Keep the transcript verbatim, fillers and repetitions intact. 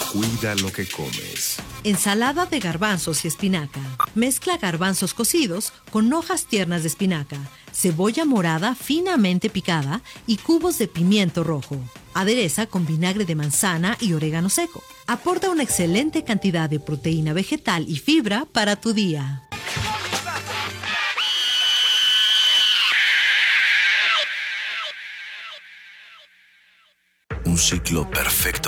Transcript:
Cuida lo que comes. Ensalada de garbanzos y espinaca. Mezcla garbanzos cocidos con hojas tiernas de espinaca, cebolla morada finamente picada y cubos de pimiento rojo. Adereza con vinagre de manzana y orégano seco. Aporta una excelente cantidad de proteína vegetal y fibra para tu día. Un ciclo perfecto